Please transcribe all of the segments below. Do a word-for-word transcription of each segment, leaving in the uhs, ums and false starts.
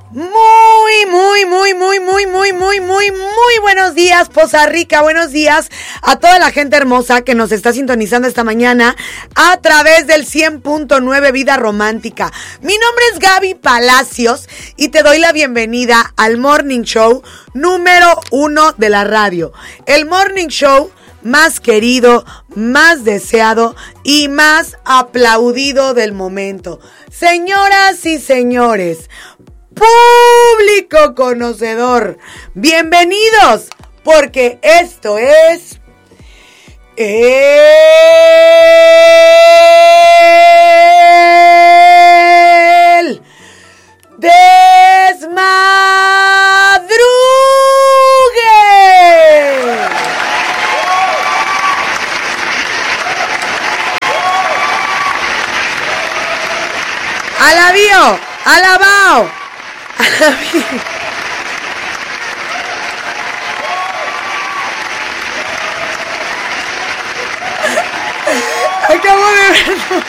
Muy, muy, muy, muy, muy, muy, muy, muy, muy buenos días, Poza Rica. Buenos días a toda la gente hermosa que nos está sintonizando esta mañana a través del cien punto nueve Vida Romántica. Mi nombre es Gaby Palacios y te doy la bienvenida al Morning Show número uno de la radio. El Morning Show más querido, más deseado y más aplaudido del momento. Señoras y señores, público conocedor, bienvenidos, porque esto es el Desmadrugue. Alabío, alabao. Acabo de ver.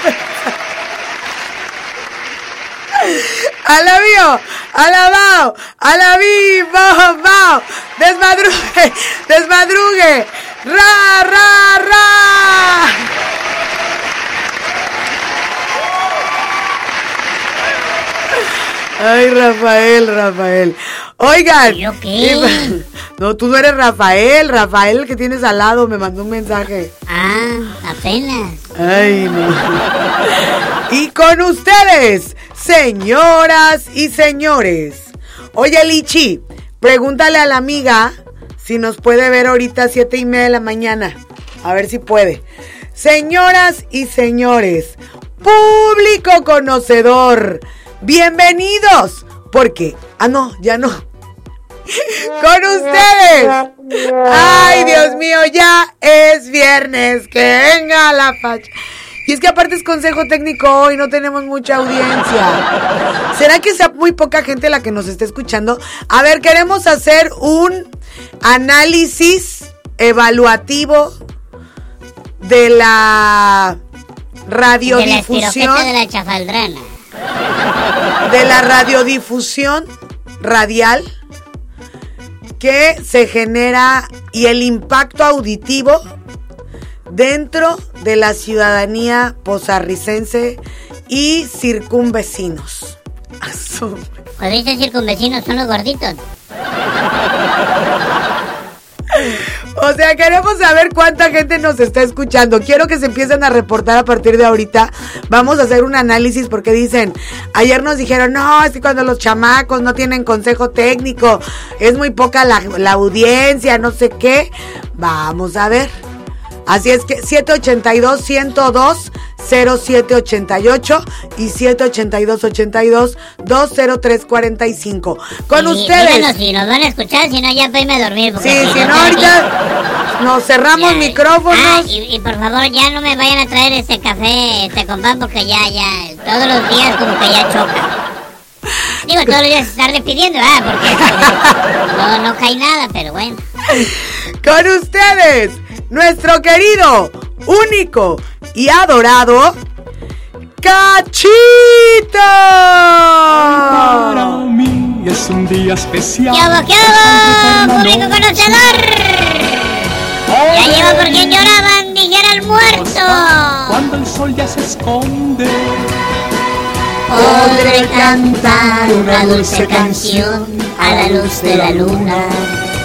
Alabío, alabao, alabí, bao, bao. Desmadrugue, desmadrugue. Ra, ra, ra. Ay, Rafael, Rafael. Oigan. ¿Yo qué? No, tú no eres Rafael. Rafael, el que tienes al lado, me mandó un mensaje. Ah, apenas. Ay, no. Y con ustedes, señoras y señores. Oye, Lichi, pregúntale a la amiga si nos puede ver ahorita a siete y media de la mañana. A ver si puede. Señoras y señores, público conocedor, bienvenidos, porque, ah no, ya no, con ustedes, ay Dios mío, ya es viernes, que venga la facha, y es que aparte es consejo técnico hoy, no tenemos mucha audiencia, ¿será que sea muy poca gente la que nos está escuchando? A ver, queremos hacer un análisis evaluativo de la radiodifusión, de la, de la chafaldrana, de la radiodifusión radial que se genera y el impacto auditivo dentro de la ciudadanía pozarricense y circunvecinos. Cuando dicen circunvecinos son los gorditos. O sea, queremos saber cuánta gente nos está escuchando. Quiero que se empiecen a reportar a partir de ahorita. Vamos a hacer un análisis porque dicen, ayer nos dijeron, no, es que cuando los chamacos no tienen consejo técnico, es muy poca la, la audiencia, no sé qué. Vamos a ver. Así es que siete ochenta y dos, ciento dos, cero siete ochenta y ocho y siete ochenta y dos, ochenta y dos, dos cero tres cuarenta y cinco. Con y, ustedes. Díganos si nos van a escuchar, si no ya para irme a dormir. Sí, si, si no, no ahorita nos cerramos ya, micrófonos. Ah, y, y por favor ya no me vayan a traer este café, este con pan, porque ya, ya, todos los días como que ya choca. Digo, todos los días estarle pidiendo, ah, porque no, no cae nada, pero bueno. Con ustedes, nuestro querido, único y adorado Cachito. Para mí es un día especial. ¡Qué hago, qué hago, público conocedor! Ya llegó por quien lloraban, dijera el muerto. Cuando el sol ya se esconde, podré cantar una dulce canción a la luz de la luna.